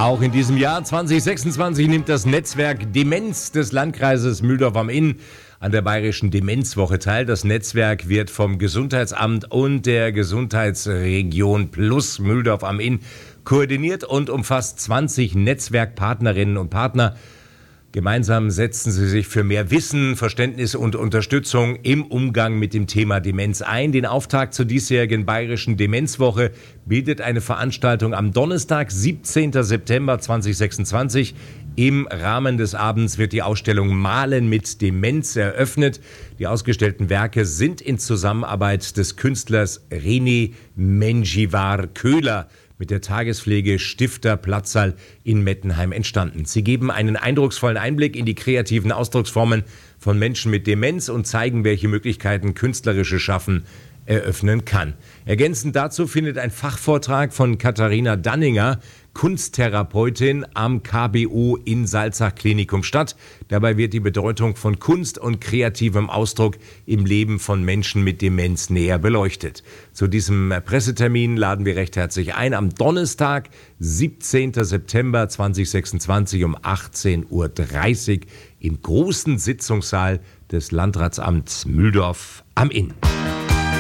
Auch in diesem Jahr 2026 nimmt das Netzwerk Demenz des Landkreises Mühldorf am Inn an der Bayerischen Demenzwoche teil. Das Netzwerk wird vom Gesundheitsamt und der Gesundheitsregion Plus Mühldorf am Inn koordiniert und umfasst 20 Netzwerkpartnerinnen und Partner. Gemeinsam setzen sie sich für mehr Wissen, Verständnis und Unterstützung im Umgang mit dem Thema Demenz ein. Den Auftakt zur diesjährigen Bayerischen Demenzwoche bildet eine Veranstaltung am Donnerstag, 17. September 2026. Im Rahmen des Abends wird die Ausstellung Malen mit Demenz eröffnet. Die ausgestellten Werke sind in Zusammenarbeit des Künstlers René Menjivar-Köhler mit der Tagespflege Stifter Platzal in Mettenheim entstanden. Sie geben einen eindrucksvollen Einblick in die kreativen Ausdrucksformen von Menschen mit Demenz und zeigen, welche Möglichkeiten künstlerisches Schaffen eröffnen kann. Ergänzend dazu findet ein Fachvortrag von Katharina Danninger, Kunsttherapeutin am KBO in Salzach Klinikum statt. Dabei wird die Bedeutung von Kunst und kreativem Ausdruck im Leben von Menschen mit Demenz näher beleuchtet. Zu diesem Pressetermin laden wir recht herzlich ein am Donnerstag, 17. September 2026 um 18:30 Uhr im großen Sitzungssaal des Landratsamts Mühldorf am Inn.